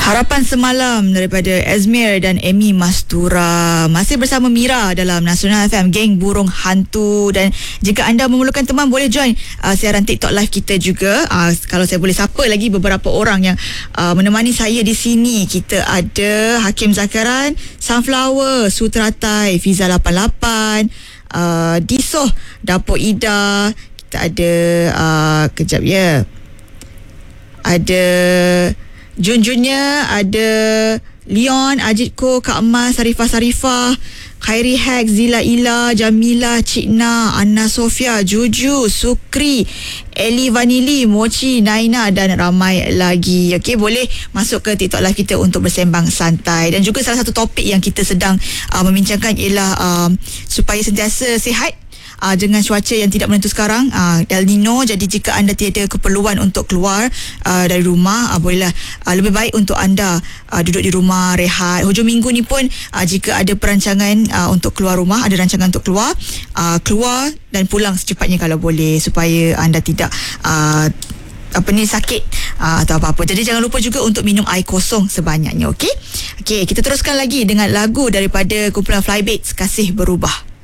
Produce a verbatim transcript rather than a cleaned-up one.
Harapan semalam daripada Azmir dan Amy Mastura. Masih bersama Mira dalam Nasional F M, geng burung hantu. Dan jika anda memerlukan teman, boleh join uh, siaran TikTok live kita juga. Uh, kalau saya boleh sapa lagi beberapa orang yang uh, menemani saya di sini. Kita ada Hakim Zakaran, Sunflower, Sutratai, Fiza lapan lapan, uh, Disoh, Dapur Ida. Kita ada uh, kejap ya. Ada Jun-Junnya, ada Leon, Ajit Ko, Kak Emas, Sarifah Sarifah, Khairi Hack, Zila Ila, Jamila, Cik Na, Anna Sofia, Juju, Sukri, Eli Vanili, Mochi, Naina dan ramai lagi. Okey, boleh masuk ke TikTok live kita untuk bersembang santai. Dan juga salah satu topik yang kita sedang uh, membincangkan ialah uh, supaya sentiasa sihat Uh, dengan cuaca yang tidak menentu sekarang, uh, El Nino. Jadi jika anda tiada keperluan untuk keluar uh, dari rumah, uh, bolehlah uh, lebih baik untuk anda uh, duduk di rumah, rehat. Hujung minggu ni pun uh, jika ada perancangan uh, untuk keluar rumah, ada rancangan untuk keluar, uh, keluar dan pulang secepatnya kalau boleh, supaya anda tidak uh, apa ni sakit uh, atau apa-apa. Jadi jangan lupa juga untuk minum air kosong sebanyaknya. Okey. Okey, kita teruskan lagi dengan lagu daripada kumpulan Flybaits, Kasih Berubah.